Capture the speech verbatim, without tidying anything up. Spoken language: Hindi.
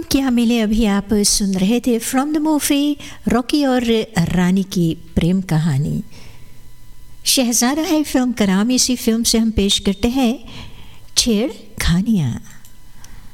क्या मिले अभी आप सुन रहे थे फ्रॉम द मूवी रॉकी और रानी की प्रेम कहानी। शहजादा है फिल्म का नाम। इसी फिल्म से हम पेश करते हैं छेड़खानियाँ।